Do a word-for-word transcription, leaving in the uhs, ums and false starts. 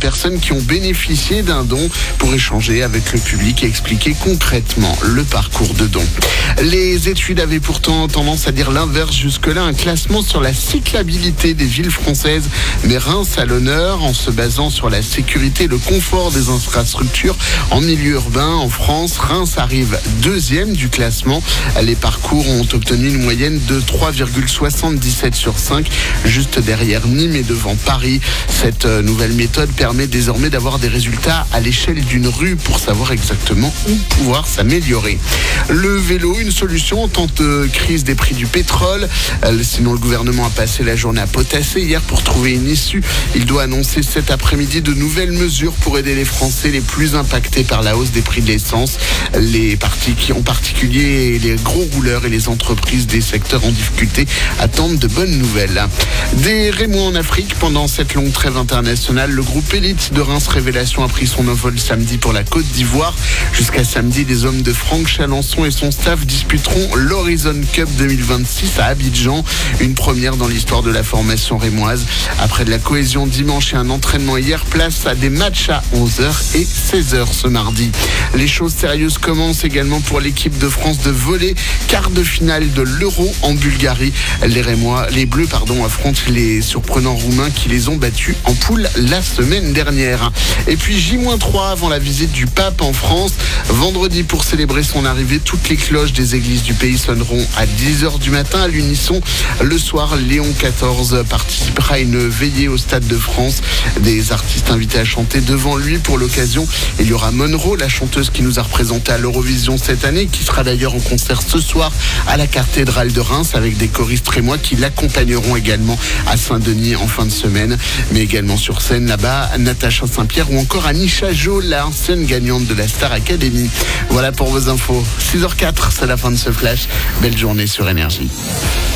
personnes qui ont bénéficié d'un don pour échanger avec le public et expliquer concrètement le parcours de don. Les études avaient pourtant tendance à dire l'inverse jusque-là. Un classement sur la cyclabilité des villes françaises met Reims à l'honneur en se basant sur la sécurité et le confort des infrastructures en milieu urbain. En France, Reims arrive deuxième du classement. Les parcours ont obtenu une moyenne de trois virgule soixante-dix-sept sur cinq, juste derrière Nîmes et devant Paris. Cette nouvelle méthode permet désormais d'avoir des résultats à l'échelle d'une rue pour savoir exactement où pouvoir s'améliorer. Le vélo, une solution en temps de crise des prix du pétrole. Sinon, le gouvernement a passé la journée à potasser hier pour trouver une issue. Il doit annoncer cet après-midi de nouvelles mesures pour aider les Français les plus impactés par la hausse des prix de l'essence. Les partis qui en particulier les gros rouleurs et les entreprises des secteurs en difficulté attendent de bonnes nouvelles. Des Rémois en Afrique pendant cette longue trêve internationale. Le groupe élite de Reims Révélation a pris son envol samedi pour la Côte d'Ivoire. Jusqu'à samedi, les hommes de Franck Chalençon et son staff disputeront l'Horizon Cup deux mille vingt-six à Abidjan. Une première dans l'histoire de la formation rémoise. Après de la cohésion dimanche et un entraînement hier, place à des matchs à onze heures et seize heures ce mardi. Les choses sérieuses commencent également pour l'équipe de France de volley. Quart de finale de l'Euro en Bulgarie. Les Rémois, les Bleus pardon, affrontent les surprenants Roumains qui les ont battus en poule la semaine dernière. Et puis J trois avant la visite du pape en France. Vendredi, pour célébrer son arrivée, toutes les cloches des églises du pays sonneront à dix heures du matin à l'unisson. Le soir, Léon quatorze participera à une veillée au Stade de France. Des artistes invités à chanter devant lui pour l'occasion. Il y aura Monroe, la chanteuse qui nous a représenté à l'Eurovision cette année, qui sera d'ailleurs en concert ce soir à la cathédrale de Reims avec des choristes rémois qui l'accompagneront également à Saint-Denis en fin de semaine. Mais également sur scène là-bas, Natacha Saint-Pierre ou encore Anisha Jo, l'ancienne gagnante de la Star Academy. Voilà pour vos infos. six heures zéro quatre, c'est la fin de ce flash. Belle journée sur Énergie.